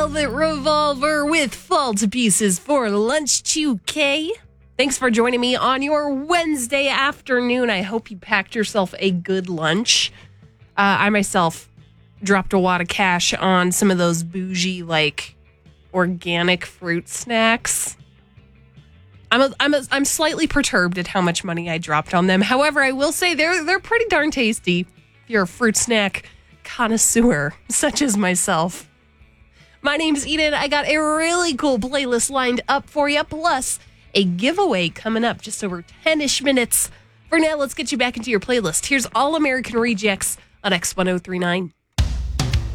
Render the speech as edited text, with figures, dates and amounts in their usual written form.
Velvet Revolver with Fall to Pieces for Lunch 2K. Thanks for joining me on your Wednesday afternoon. I hope you packed yourself a good lunch. I myself dropped a wad of cash on some of those bougie, organic fruit snacks. I'm slightly perturbed at how much money I dropped on them. However, I will say they're pretty darn tasty if you're a fruit snack connoisseur such as myself. My name's Eden. I got a really cool playlist lined up for you, plus a giveaway coming up just over 10-ish minutes. For now, let's get you back into your playlist. Here's All American Rejects on X1039.